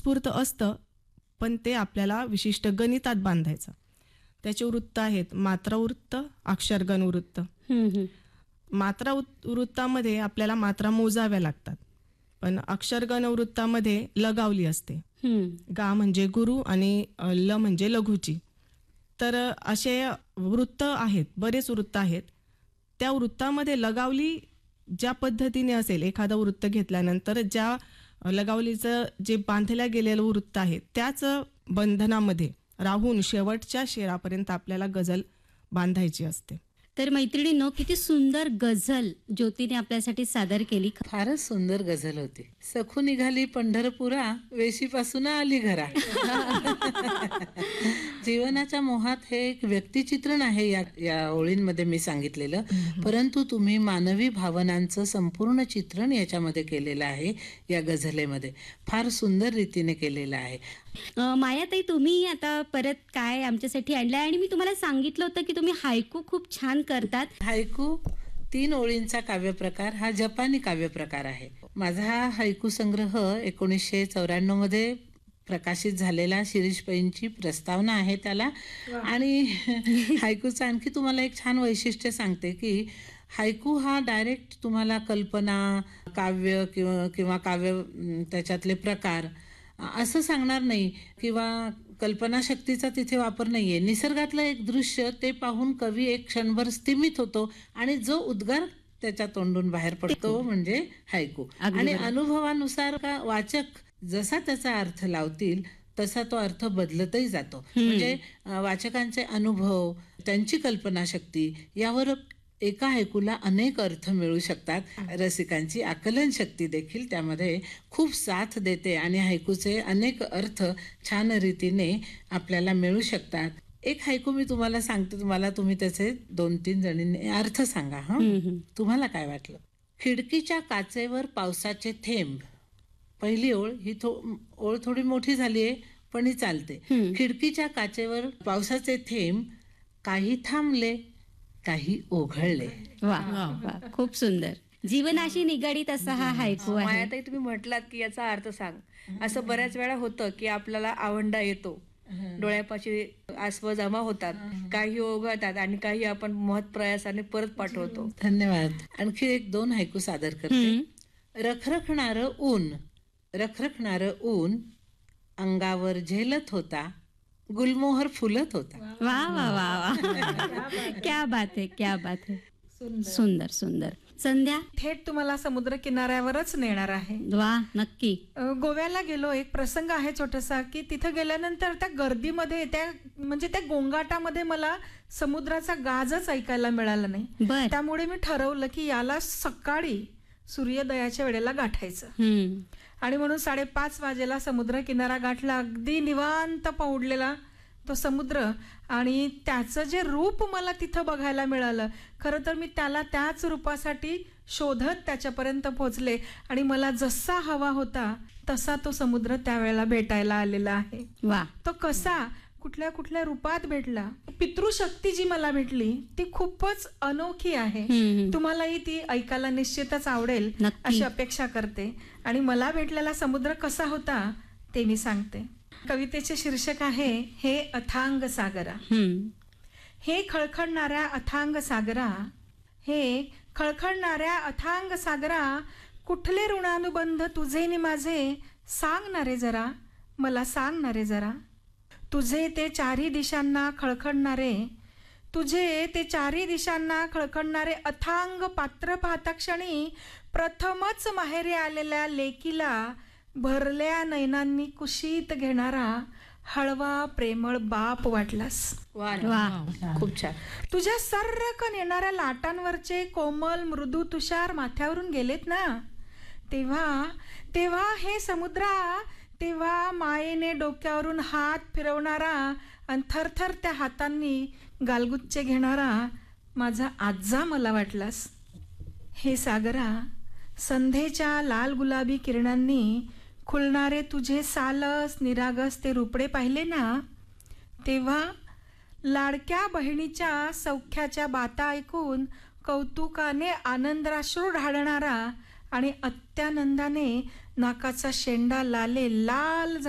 उत्स्फूर्त असतं, पण ते आपल्याला विशिष्ट गणितात बांधायचं. त्याचे वृत्त आहेत मात्रावृत्त, अक्षरगण वृत्त. मात्रा वृत्तामध्ये आपल्याला मात्रा मोजाव्या लागतात, पण अक्षरगण वृत्तामध्ये लगावली असते. गा म्हणजे गुरु आणि ल म्हणजे लघुची. तर असे वृत्त आहेत, बरेच वृत्त आहेत. त्या वृत्तामध्ये लगावली ज्या पद्धतीने असेल, एखादं वृत्त घेतल्यानंतर ज्या लगावलीचं जे बांधल्या गेलेलं वृत्त आहे त्याच बंधनामध्ये राहून शेवटच्या शेरापर्यंत आपल्याला गझल बांधायची असते. तर मैत्रिणींनो, किती सुंदर गझल ज्योतीने आपल्यासाठी सादर केली. फारच सुंदर गझल होती. सखू निघाली पंढरपुरा, वेशीपासून आली घरा. जीवनाच्या मोहात हे एक व्यक्तिचित्रण आहे या ओळींमध्ये मी सांगितलेलं, परंतु तुम्ही मानवी भावनांचं संपूर्ण चित्रण याच्यामध्ये केलेलं आहे. या गझलेमध्ये फार सुंदर रीतीने केलेलं आहे. मायाताई, तुम्ही आता परत काय आमच्यासाठी आणलंय? आणि मी तुम्हाला सांगितलं होतं की तुम्ही हायकू खूप छान करतात. हायकू 3 ओळींचा काव्यप्रकार हा जपानी काव्यप्रकार आहे. माझा हा हायकू संग्रह 1994 मध्ये प्रकाशित झालेला शिरीष पैंची प्रस्तावना आहे त्याला. आणि हायकूचं आणखी तुम्हाला एक छान वैशिष्ट्य सांगते की हायकू हा डायरेक्ट तुम्हाला कल्पना, काव्य किंवा काव्य त्याच्यातले प्रकार असं सांगणार नाही, किंवा कल्पनाशक्तीचा तिथे वापर नाहीये. निसर्गातलं एक दृश्य ते पाहून कवी एक क्षणभर स्तिमित होतो आणि जो उद्गार त्याच्या तोंडून बाहेर पडतो म्हणजे हायकू. आणि अनुभवानुसार का वाचक जसा त्याचा अर्थ लावतील तसा तो अर्थ बदलतही जातो. म्हणजे वाचकांचे अनुभव, त्यांची कल्पनाशक्ती यावर एका हायकूला अनेक अर्थ मिळू शकतात. रसिकांची आकलन शक्ती देखील त्यामध्ये खूप साथ देते आणि हायकूचे अनेक अर्थ छान रीतीने आपल्याला मिळू शकतात. एक हायकू मी तुम्हाला सांगते, तुम्ही त्याचे 2-3 जणींनी अर्थ सांगा. तुम्हाला काय वाटलं? खिडकीच्या काचेवर पावसाचे थेंब. पहिली ओळ ही ओळ थोडी मोठी झाली आहे पण ही चालते. खिडकीच्या काचेवर पावसाचे थेंब, काही थांबले काही ओघळले. वा वा, खूप सुंदर. जीवनाशी निगडीत असा हा हायकू आहे. मायाताई, तुम्ही म्हटलात की याचा अर्थ सांग. असं बऱ्याच वेळा होतं की आपल्याला आवंडा येतो, डोळ्यापाशी आसव जमा होतात, काही ओघळतात आणि काही आपण महत् प्रयासाने परत पाठवतो. धन्यवाद. आणखी 1-2 हायकू सादर करते. रखरखणारं ऊन अंगावर झेलत होता, गुलमोहर फुलत होता. वा वा वा वा, क्या बात है, क्या बात है. सुंदर सुंदर. संध्या, थेट तुम्हाला समुद्र किनाऱ्यावरच नेणार आहे. वा, नक्की. गोव्याला गेलो, एक प्रसंग आहे छोटासा की तिथं गेल्यानंतर त्या गर्दीमध्ये त्या गोंगाटामध्ये मला समुद्राचा गाजच ऐकायला मिळाला नाही. त्यामुळे मी ठरवलं की याला सकाळी सूर्योदयाच्या वेळेला गाठायचं. आणि म्हणून 5:30 वाजेला समुद्र किनारा गाठला. अगदी निवांत पौडलेला तो समुद्र आणि त्याचं जे रूप मला तिथं बघायला मिळालं. खरं तर मी त्याला त्याच रूपासाठी शोधत त्याच्यापर्यंत पोहोचले आणि मला जसा हवा होता तसा तो समुद्र त्यावेळेला भेटायला आलेला आहे. वा. तो कसा, कुठल्या कुठल्या रूपात भेटला, पितृशक्ती जी मला भेटली ती खूपच अनोखी आहे. तुम्हालाही ती ऐकायला निश्चितच आवडेल अशी अपेक्षा करते. आणि मला भेटलेला समुद्र कसा होता ते मी सांगते. कवितेचे शीर्षक आहे हे अथांग सागरा. हे खळखळणाऱ्या अथांग सागरा, हे खळखळणाऱ्या अथांग सागरा, कुठले ऋणानुबंध तुझे नि माझे, सांगणारे जरा, मला सांगणारे जरा. तुझे ते चारी दिशांना खळखळणारे, तुझे ते चारी दिशांना खळखळणारे अथांग पात्र पाहता क्षणी प्रथमच माहेरी आलेल्या लेकीला भरल्या नयनांनी कुशीत घेणारा हळवा प्रेमळ बाप वाटलास. वा, खूप छान. तुझ्या सर्रकन येणाऱ्या लाटांवरचे कोमल मृदू तुषार माथ्यावरून गेलेत ना, तेव्हा हे समुद्रा, तेव्हा मायेने डोक्यावरून हात फिरवणारा आणि थरथर त्या हातांनी गालगुच्चे घेणारा माझा आज्जा मला वाटलास. हे सागरा, संध्येच्या लाल गुलाबी किरणांनी खुलणारे तुझे सालस निरागस ते रुपडे पाहिले ना, तेव्हा लाडक्या बहिणीच्या सौख्याच्या बाता ऐकून कौतुकाने आनंदाश्रू ढाळणारा आणि अत्यानंदाने नाकाचा शेंडा लाल